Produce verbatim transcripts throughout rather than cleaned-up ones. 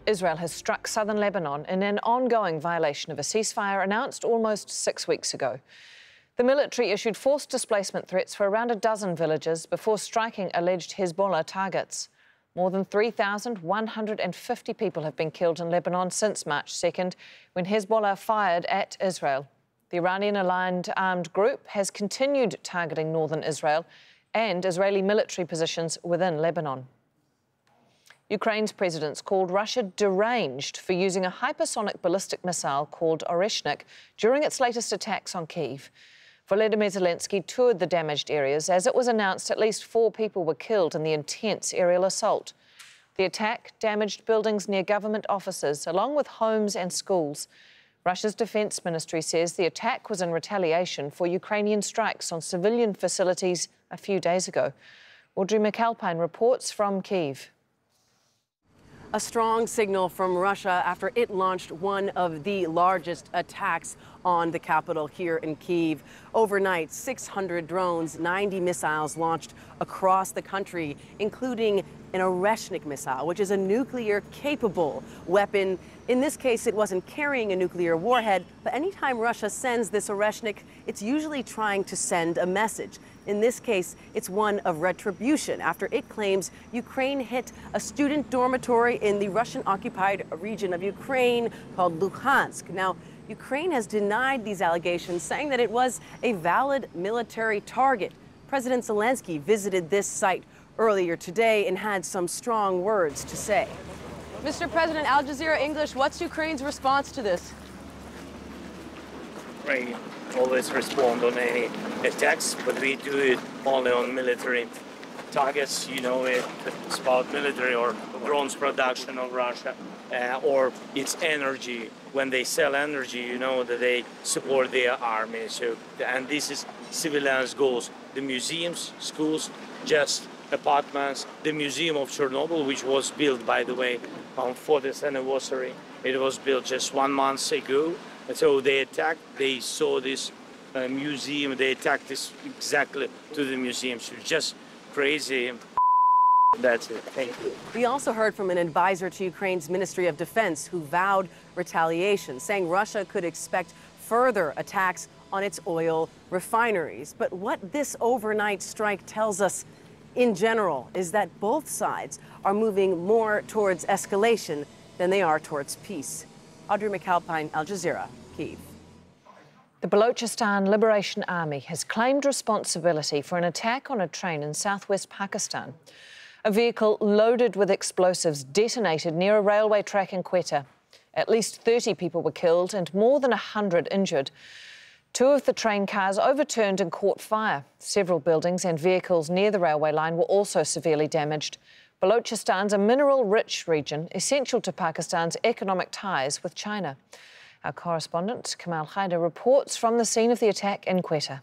Israel has struck southern Lebanon in an ongoing violation of a ceasefire announced almost six weeks ago. The military issued forced displacement threats for around a dozen villages before striking alleged Hezbollah targets. More than three thousand one hundred fifty people have been killed in Lebanon since March second, when Hezbollah fired at Israel. The Iranian-aligned armed group has continued targeting northern Israel and Israeli military positions within Lebanon. Ukraine's president's called Russia deranged for using a hypersonic ballistic missile called Oreshnik during its latest attacks on Kyiv. Volodymyr Zelensky toured the damaged areas as it was announced at least four people were killed in the intense aerial assault. The attack damaged buildings near government offices, along with homes and schools. Russia's defense ministry says the attack was in retaliation for Ukrainian strikes on civilian facilities a few days ago. Audrey McAlpine reports from Kyiv. A strong signal from Russia after it launched one of the largest attacks on the capital here in Kyiv. Overnight, six hundred drones, ninety missiles launched across the country, including an Oreshnik missile, which is a nuclear-capable weapon. In this case, it wasn't carrying a nuclear warhead, but anytime Russia sends this Oreshnik, it's usually trying to send a message. In this case, it's one of retribution after it claims Ukraine hit a student dormitory in the Russian-occupied region of Ukraine called Luhansk. Now, Ukraine has denied these allegations, saying that it was a valid military target. President Zelensky visited this site earlier today and had some strong words to say. Mister President, Al Jazeera English, what's Ukraine's response to this? Ukraine always respond on any attacks, but we do it only on military targets. You know, it's about military or drones production of Russia, uh, or its energy. When they sell energy, you know that they support their army. So, and this is civilians' goals. The museums, schools, just apartments. The Museum of Chernobyl, which was built, by the way, on fortieth anniversary. It was built just one month ago. And so they attacked, they saw this uh, museum, they attacked this exactly to the museum. So just crazy. That's it. Thank you. We also heard from an advisor to Ukraine's Ministry of Defense who vowed retaliation, saying Russia could expect further attacks on its oil refineries. But what this overnight strike tells us in general is that both sides are moving more towards escalation than they are towards peace. Audrey McAlpine, Al Jazeera, Kyiv. The Balochistan Liberation Army has claimed responsibility for an attack on a train in southwest Pakistan. A vehicle loaded with explosives detonated near a railway track in Quetta. At least thirty people were killed and more than one hundred injured. Two of the train cars overturned and caught fire. Several buildings and vehicles near the railway line were also severely damaged. Balochistan's a mineral-rich region, essential to Pakistan's economic ties with China. Our correspondent, Kamal Haider, reports from the scene of the attack in Quetta.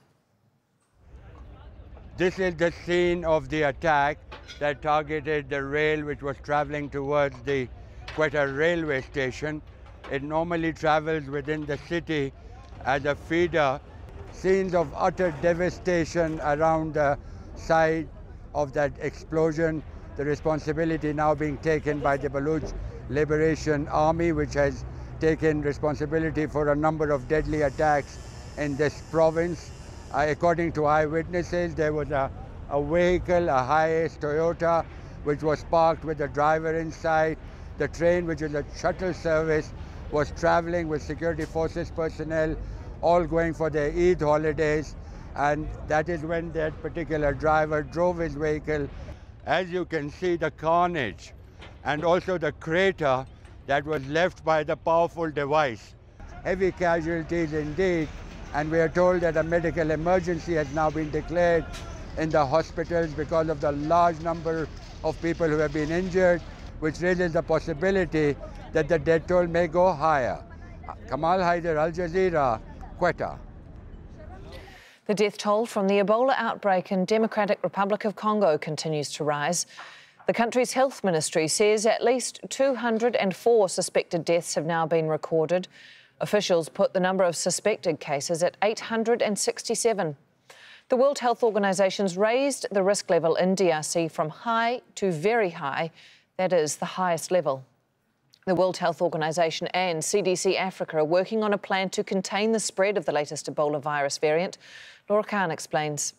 This is the scene of the attack that targeted the rail which was traveling towards the Quetta railway station. It normally travels within the city as a feeder. Scenes of utter devastation around the site of that explosion. The responsibility now being taken by the Baloch Liberation Army, which has taken responsibility for a number of deadly attacks in this province. Uh, according to eyewitnesses, there was a, a vehicle, a Hiace Toyota, which was parked with a driver inside. The train, which is a shuttle service, was traveling with security forces personnel, all going for their Eid holidays. And that is when that particular driver drove his vehicle. As you can see, the carnage and also the crater that was left by the powerful device. Heavy casualties indeed, and we are told that a medical emergency has now been declared in the hospitals because of the large number of people who have been injured, which raises the possibility that the death toll may go higher. Kamal Haider, Al Jazeera, Quetta. The death toll from the Ebola outbreak in Democratic Republic of Congo continues to rise. The country's health ministry says at least two hundred four suspected deaths have now been recorded. Officials put the number of suspected cases at eight hundred sixty-seven. The World Health Organization's raised the risk level in D R C from high to very high. That is the highest level. The World Health Organization and C D C Africa are working on a plan to contain the spread of the latest Ebola virus variant. Laura Khan explains.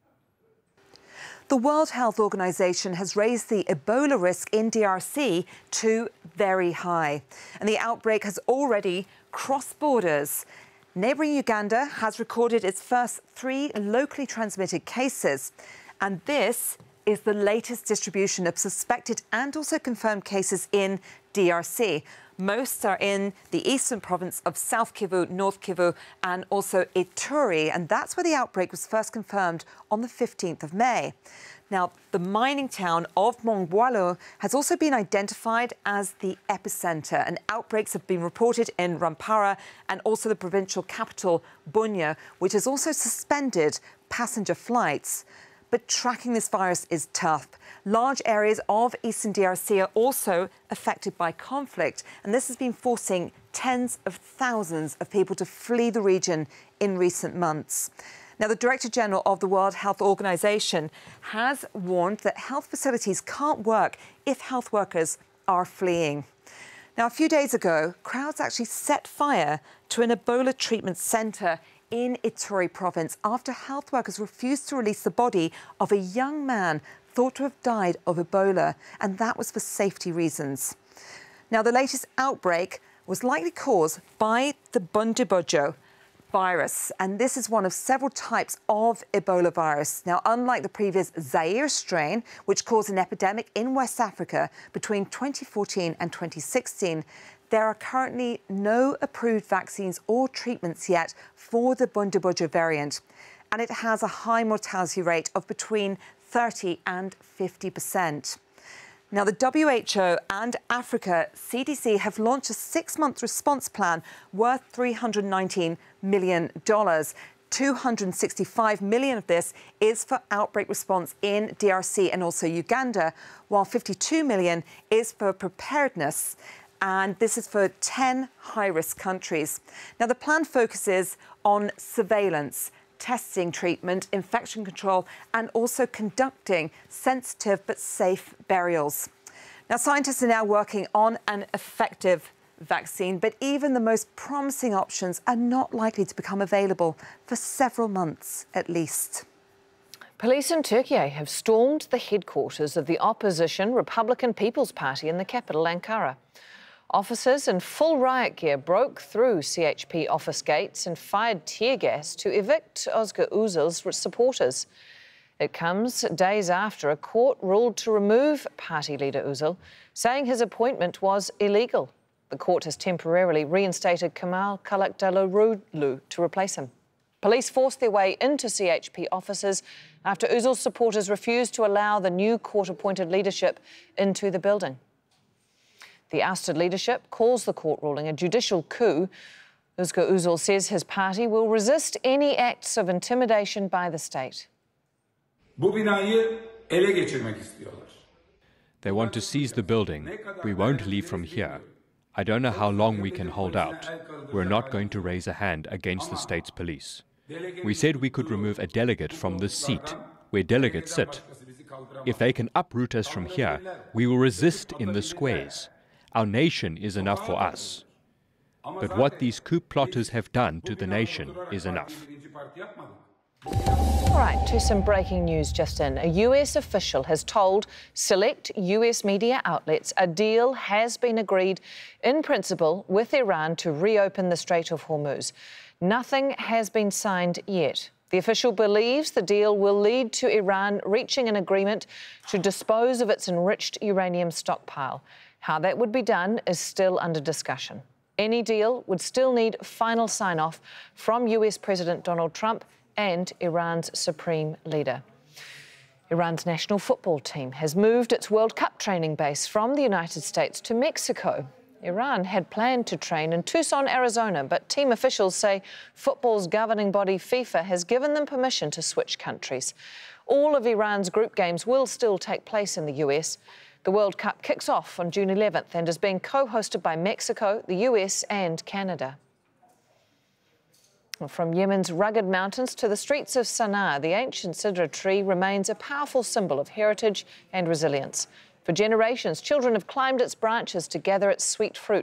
The World Health Organization has raised the Ebola risk in D R C to very high, and the outbreak has already crossed borders. Neighbouring Uganda has recorded its first three locally transmitted cases, and this is the latest distribution of suspected and also confirmed cases in D R C. Most are in the eastern province of South Kivu, North Kivu, and also Ituri, and that's where the outbreak was first confirmed on the fifteenth of May. Now, the mining town of Mongwalu has also been identified as the epicenter, and outbreaks have been reported in Rampara and also the provincial capital, Bunia, which has also suspended passenger flights. But tracking this virus is tough. Large areas of eastern D R C are also affected by conflict, and this has been forcing tens of thousands of people to flee the region in recent months. Now, the Director General of the World Health Organization has warned that health facilities can't work if health workers are fleeing. Now, a few days ago, crowds actually set fire to an Ebola treatment centre in Ituri province after health workers refused to release the body of a young man thought to have died of Ebola, and that was for safety reasons. Now, the latest outbreak was likely caused by the Bundibugyo virus, and this is one of several types of Ebola virus. Now, unlike the previous Zaire strain, which caused an epidemic in West Africa between twenty fourteen and twenty sixteen, there are currently no approved vaccines or treatments yet for the Bundibugyo variant, and it has a high mortality rate of between thirty and fifty percent. Now, the W H O and Africa C D C have launched a six-month response plan worth three hundred nineteen million dollars. two hundred sixty-five million dollars of this is for outbreak response in D R C and also Uganda, while fifty-two million dollars is for preparedness, and this is for ten high-risk countries. Now, the plan focuses on surveillance, testing, treatment, infection control, and also conducting sensitive but safe burials. Now, scientists are now working on an effective vaccine, but even the most promising options are not likely to become available for several months at least. Police in Turkey have stormed the headquarters of the opposition Republican People's Party in the capital, Ankara. Officers in full riot gear broke through C H P office gates and fired tear gas to evict Özgür Özal's supporters. It comes days after a court ruled to remove party leader Özal, saying his appointment was illegal. The court has temporarily reinstated Kemal Kılıçdaroğlu to replace him. Police forced their way into C H P offices after Özal's supporters refused to allow the new court-appointed leadership into the building. The ousted leadership calls the court ruling a judicial coup. Özgür Özal says his party will resist any acts of intimidation by the state. They want to seize the building. We won't leave from here. I don't know how long we can hold out. We're not going to raise a hand against the state's police. We said we could remove a delegate from this seat, where delegates sit. If they can uproot us from here, we will resist in the squares. Our nation is enough for us. But what these coup plotters have done to the nation is enough. All right, to some breaking news just in. A U S official has told select U S media outlets a deal has been agreed in principle with Iran to reopen the Strait of Hormuz. Nothing has been signed yet. The official believes the deal will lead to Iran reaching an agreement to dispose of its enriched uranium stockpile. How that would be done is still under discussion. Any deal would still need final sign-off from U S President Donald Trump and Iran's supreme leader. Iran's national football team has moved its World Cup training base from the United States to Mexico. Iran had planned to train in Tucson, Arizona, but team officials say football's governing body, FIFA, has given them permission to switch countries. All of Iran's group games will still take place in the U S. The World Cup kicks off on June eleventh and is being co-hosted by Mexico, the U S and Canada. From Yemen's rugged mountains to the streets of Sana'a, the ancient Sidra tree remains a powerful symbol of heritage and resilience. For generations, children have climbed its branches to gather its sweet fruit.